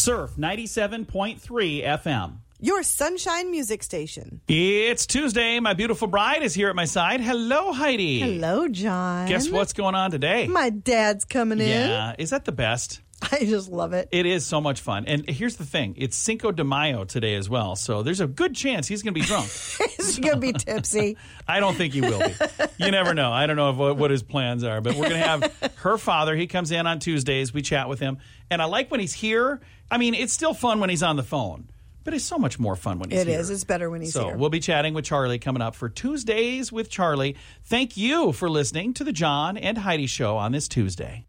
Surf 97.3 FM. Your sunshine music station. It's Tuesday. My beautiful bride is here at my side. Hello, Heidi. Hello, John. Guess what's going on today? My dad's coming in. Yeah. Is that the best? I just love it. It is so much fun. And here's the thing. It's Cinco de Mayo today as well. So there's a good chance he's going to be drunk. He's going to be tipsy. I don't think he will be. You never know. I don't know what his plans are. But we're going to have her father. He comes in on Tuesdays. We chat with him. And I like when he's here. I mean, it's still fun when he's on the phone. But it's so much more fun when he's here. It is. It's better when he's here. So we'll be chatting with Charlie coming up for Tuesdays with Charlie. Thank you for listening to the John and Heidi Show on this Tuesday.